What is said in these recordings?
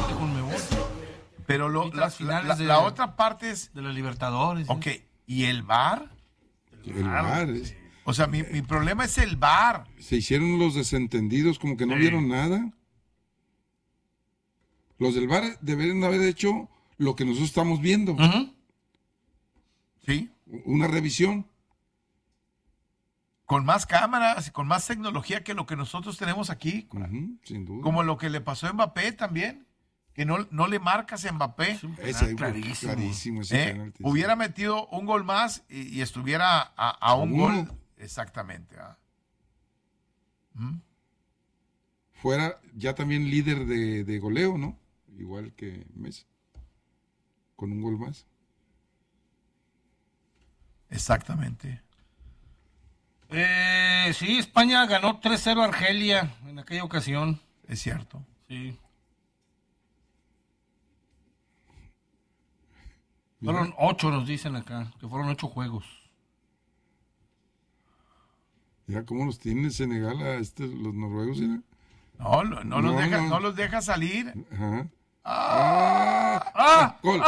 de Conmebol. Pero la otra parte es... De la Libertadores. Ok, ¿y el VAR? El VAR. O sea, mi problema es el VAR. Se hicieron los desentendidos, como que no vieron nada. Los del VAR deberían haber hecho lo que nosotros estamos viendo. Sí. Una revisión. Con más cámaras y con más tecnología que lo que nosotros tenemos aquí. Sin duda. Como lo que le pasó a Mbappé también. Que no le marcas a Mbappé. Ese clarísimo ese penalti. Hubiera metido un gol más y estuviera a un gol. Exactamente. Fuera ya también líder de goleo, ¿no? Igual que Messi. Con un gol más. Exactamente. Sí, España ganó 3-0 a Argelia en aquella ocasión. Es cierto. Sí. Fueron 8, nos dicen acá, que fueron 8 juegos. Ya, ¿cómo los tiene Senegal a los noruegos? ¿Era? No los deja salir. Ajá. ¡Gol!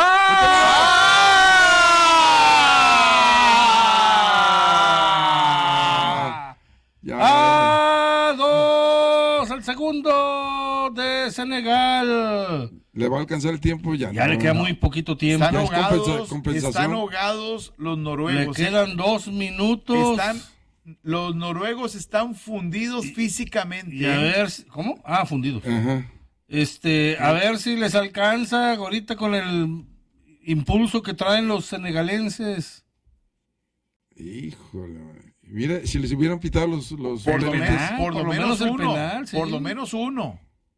¡Ah! 2 al segundo de Senegal. ¿Le va a alcanzar el tiempo? Ya le queda muy poquito tiempo. Están ahogados los noruegos. Le quedan 2 minutos. Los noruegos están fundidos físicamente. Y a ver, ¿cómo? Fundidos. Ajá. A ver si les alcanza ahorita con el impulso que traen los senegalenses. Híjole. Mira, si les hubieran pitado los por lo menos el uno. Penal, sí. Por lo menos uno.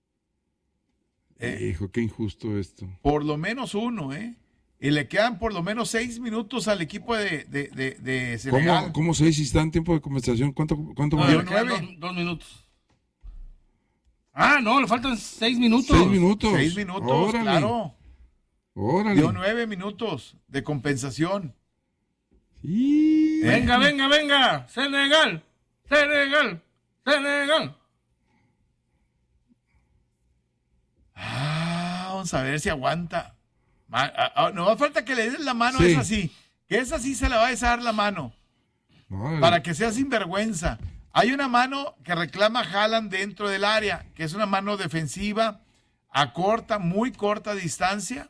Hijo, qué injusto esto. Por lo menos uno, Y le quedan por lo menos 6 minutos al equipo de Senegal. ¿Cómo 6 si está en tiempo de conversación? ¿Cuánto más? Le quedan 2 minutos. No, le faltan 6 minutos. 6 minutos. 6 minutos, órale. Claro. Órale. Dio 9 minutos de compensación. Sí. Venga. Senegal. Vamos a ver si aguanta. No va falta que le des la mano, sí. Es así. Que esa sí se le va a dar la mano. No, para que sea sinvergüenza. Hay una mano que reclama Haaland dentro del área, que es una mano defensiva a muy corta distancia.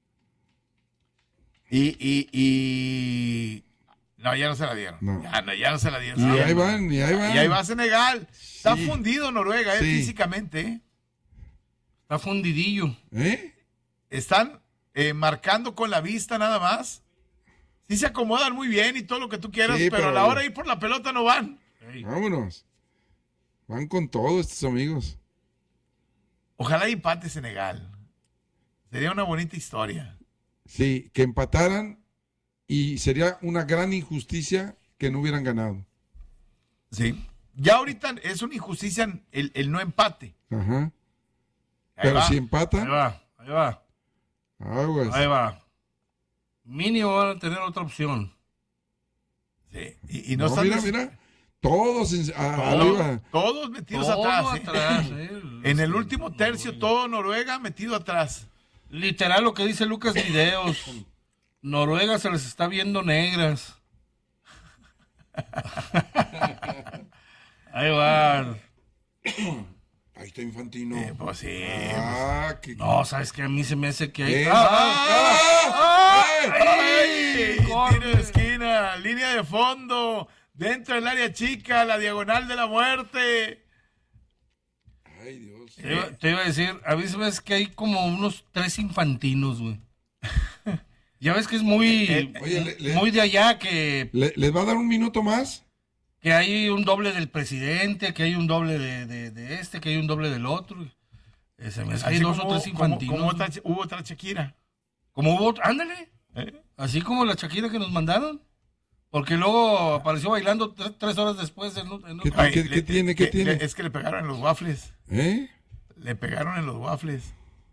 No, ya no se la dieron. No. Ya no se la dieron. Y ahí van. Y ahí va Senegal. Sí. Está fundido Noruega, sí. Físicamente. Está fundidillo. Están marcando con la vista nada más. Sí se acomodan muy bien y todo lo que tú quieras, sí, pero a la hora de ir por la pelota no van. Vámonos. Van con todo estos amigos. Ojalá empate Senegal. Sería una bonita historia. Sí, que empataran y sería una gran injusticia que no hubieran ganado. Sí. Ya ahorita es una injusticia el no empate. Ajá. Pero si empatan. Ahí va. Aguas. Ahí va. Mínimo van a tener otra opción. Sí. Y no están. Mira. Todos todos metidos atrás. En el último tercio, todo Noruega metido atrás. Literal lo que dice Lucas Videos. Noruega se les está viendo negras. Ahí van. Ahí está Infantino. Pues sí. No, sabes que a mí se me hace que hay. Tiro de esquina, línea de fondo, dentro del área chica, la diagonal de la muerte. Ay, Dios. Te iba a decir, a mí se me hace que hay como unos 3 infantinos, güey. Ya ves que es muy, muy de allá que... ¿Les va a dar un minuto más? Que hay un doble del presidente, que hay un doble de este, que hay un doble del otro. Hay 2 o 3 infantinos. Como hubo otra Shakira. Como hubo, ándale. Así como la Shakira que nos mandaron. Porque luego apareció bailando 3 horas después. ¿Qué tiene? Es que le pegaron en los waffles. Le pegaron en los waffles.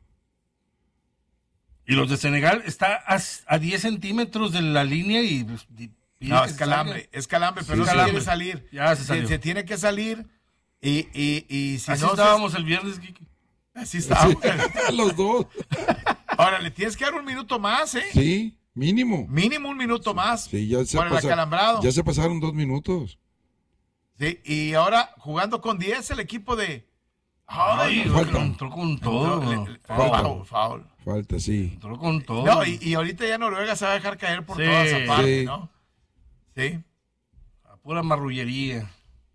Y los de Senegal está a 10 centímetros de la línea y... No, es calambre, pero no se quiere salir. Ya se salió. Se tiene que salir y si así no... estábamos el viernes, Kiki. Así está. Sí, los dos. Ahora, le tienes que dar un minuto más, ¿eh? Sí, mínimo. Mínimo un minuto más. Sí, ya se por el acalambrado. Ya se pasaron 2 minutos. Sí, y ahora jugando con 10 el equipo de... Ay, falta. entró con todo. Foul. Falta, sí. Entró con todo. No, y ahorita ya Noruega se va a dejar caer por Sí, toda esa parte, sí. ¿no? Sí. A pura marrullería.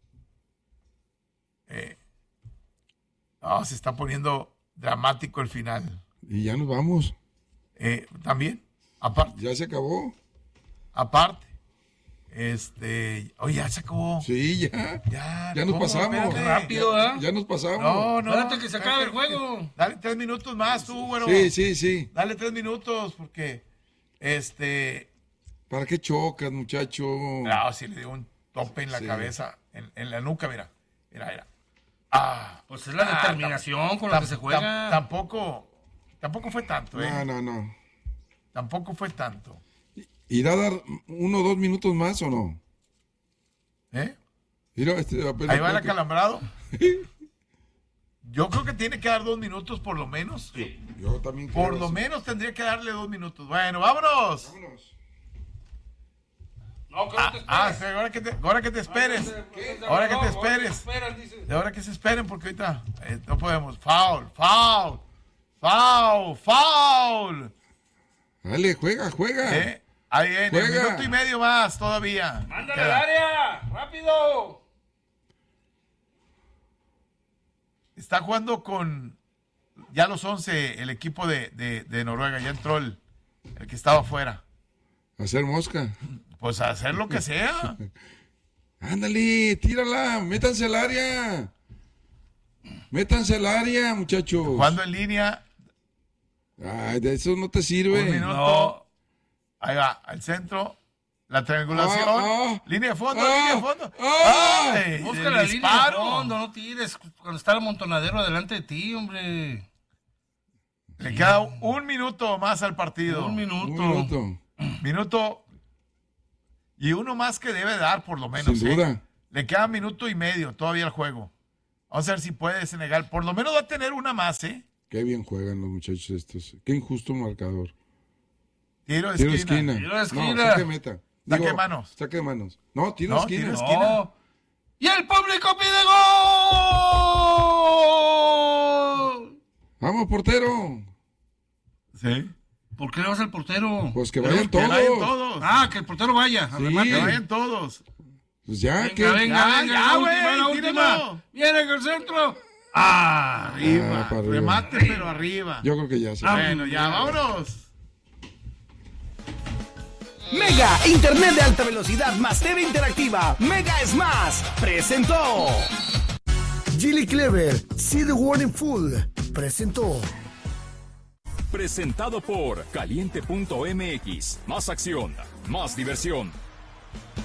No, se está poniendo dramático el final. Y ya nos vamos. También, aparte. Ya se acabó. Oye, ya se acabó. Sí, ya. Ya nos ¿cómo? pasamos. Espérate. Rápido, ¿eh? Ya nos pasamos. No. Espérate que se acabe el juego. Dale 3 minutos más, tú, güero. Sí. Dale 3 minutos, porque, ¿Para qué chocas, muchacho? No, sí le dio un tope en la cabeza, en la nuca, mira. Mira. Pues es la determinación con la que se juega. Tampoco fue tanto, ¿eh? No. Tampoco fue tanto. ¿Irá a dar 1 o 2 minutos más o no? ¿Eh? Mira, Ahí va el acalambrado. Yo creo que tiene que dar 2 minutos por lo menos. Sí. Yo también creo Por lo eso. menos tendría que darle 2 minutos. Bueno, vámonos. No, que no te esperes. Sí, ahora que te esperes. Ahora que te esperes. De ahora que se esperen, porque ahorita no podemos. Foul. Dale, juega. Ahí viene, Juega. minuto y medio más todavía. ¡Mándale al área! ¡Rápido! Está jugando con ya los 11 el equipo de Noruega. Ya entró el que estaba afuera. Hacer mosca. Pues a hacer lo que sea. Ándale, tírala. Métanse al área, muchachos. Jugando en línea. Ay, de eso no te Un sirve. minuto. No. Ahí va, al centro. La triangulación. Línea de fondo. Ay, Busca el la línea de disparo. fondo, no tires cuando está el amontonadero delante de ti, hombre. Le queda 1 minuto más al partido. Un minuto. Minuto. Y uno más que debe dar, por lo menos. Sin duda. Le queda 1.5 minutos todavía al juego. Vamos a ver si puede Senegal. Por lo menos va a tener una más, ¿eh? Qué bien juegan los muchachos estos. Qué injusto marcador. Tiro de Tiro de esquina. esquina. Tiro de esquina. No, saque meta. Saque de manos. Saque de manos. No, tiro de No, esquina. tiro de esquina. No. ¡Y el público pide gol! Vamos, portero. Sí. ¿Por qué le vas al portero? Pues que Pero vayan que vayan todos. todos. Ah, que el portero vaya. a Sí. remate. Que vayan todos. Pues ya, Venga, que. venga, Ya, la güey, última, la última. tíralo. Viene en el centro. Arriba. para arriba. Remate, pero arriba. Yo creo que ya se. Bueno, ya, vámonos. Mega, internet de alta velocidad más TV interactiva. Mega es más. Presentó. Gilly Clever, See the World in Full, presentó. Presentado por Caliente.mx. Más acción, más diversión.